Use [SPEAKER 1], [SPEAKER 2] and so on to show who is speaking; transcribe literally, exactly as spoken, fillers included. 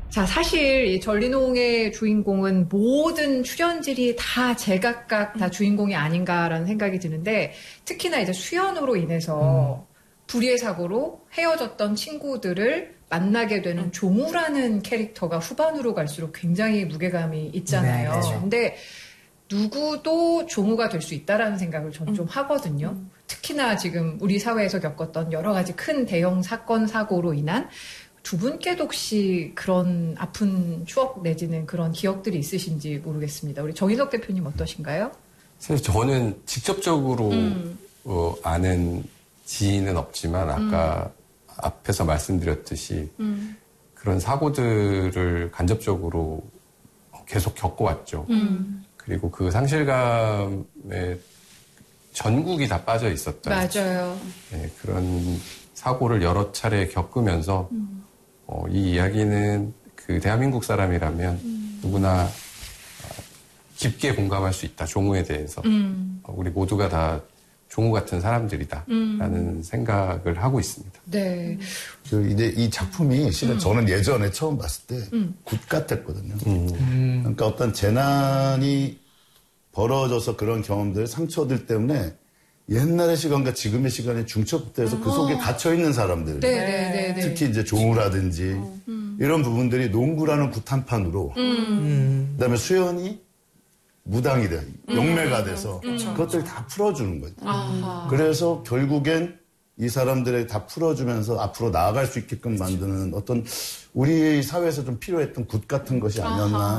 [SPEAKER 1] 자, 사실 이 전리농의 주인공은 모든 출연진이 다 제각각 다 주인공이 아닌가라는 생각이 드는데 특히나 이제 수연으로 인해서 음. 불의의 사고로 헤어졌던 친구들을 만나게 되는 음. 종우라는 캐릭터가 후반으로 갈수록 굉장히 무게감이 있잖아요. 네, 근데 누구도 종우가 될 수 있다라는 생각을 저는 음. 좀 하거든요. 음. 특히나 지금 우리 사회에서 겪었던 여러 가지 큰 대형 사건, 사고로 인한 두 분께도 혹시 그런 아픈 추억 내지는 그런 기억들이 있으신지 모르겠습니다. 우리 정인석 대표님 어떠신가요?
[SPEAKER 2] 사실 저는 직접적으로 음. 어, 아는 지인은 없지만 아까 음. 앞에서 말씀드렸듯이 음. 그런 사고들을 간접적으로 계속 겪어왔죠. 음. 그리고 그 상실감에 전국이 다 빠져 있었던
[SPEAKER 1] 맞아요.
[SPEAKER 2] 네, 그런 사고를 여러 차례 겪으면서 음. 어, 이 이야기는 그 대한민국 사람이라면 음. 누구나 깊게 공감할 수 있다. 종우에 대해서. 음. 어, 우리 모두가 다 종우 같은 사람들이다. 음. 라는 생각을 하고 있습니다.
[SPEAKER 1] 네.
[SPEAKER 3] 그 이제 이 작품이 실은 음. 저는 예전에 처음 봤을 때 음. 굿 같았거든요. 음. 그러니까 어떤 재난이 벌어져서 그런 경험들, 상처들 때문에 옛날의 시간과 지금의 시간에 중첩돼서 그 속에 갇혀있는 사람들.
[SPEAKER 1] 네네네.
[SPEAKER 3] 특히 이제 종우라든지 음. 이런 부분들이 농구라는 구탄판으로 음. 그다음에 수연이 무당이 돼, 음. 용매가 돼서 음. 그것들 다 풀어주는 거죠. 아하. 그래서 결국엔 이 사람들을 다 풀어주면서 앞으로 나아갈 수 있게끔 만드는 어떤 우리 사회에서 좀 필요했던 굿 같은 것이 아니었나. 아하.